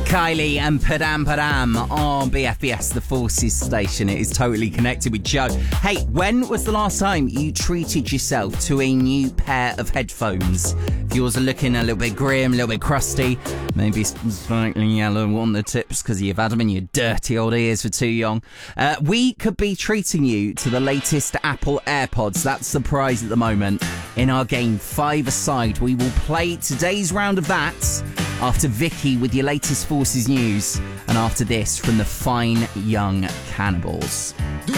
Kylie and Padam Padam on BFBS, the Forces station. It is totally connected with Joe. Hey, when was the last time you treated yourself to a new pair of headphones? If yours are looking a little bit grim, a little bit crusty, maybe slightly yellow on the tips because you've had them in your dirty old ears for too long, we could be treating you to the latest Apple AirPods. That's the prize at the moment. In our game 5-a-side, we will play today's round of that after Vicky with your latest Forces news, and after this from the Fine Young Cannibals.